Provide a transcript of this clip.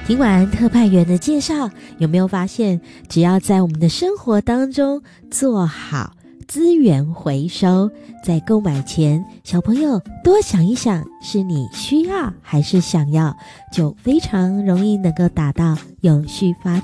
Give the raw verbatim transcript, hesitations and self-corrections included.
听完特派员的介绍，有没有发现，只要在我们的生活当中做好资源回收，在购买前，小朋友多想一想，是你需要还是想要，就非常容易能够达到永续发展。